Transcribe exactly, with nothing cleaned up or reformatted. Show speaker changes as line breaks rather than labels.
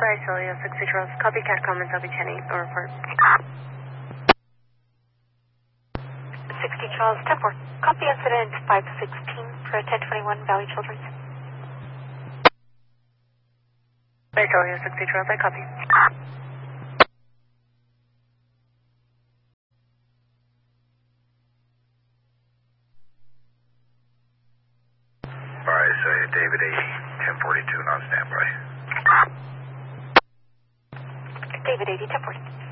Bryce, Olio, sixty Charles. Copycat comments, I'll be ten eight, or report.
sixty Charles, ten four. Copy incident five sixteen for ten twenty-one Valley Children's.
Bryce, Olio, sixty Charles, I copy.
Bryce, uh, David eighty, ten forty-two, on standby.
David eighty, ten forty.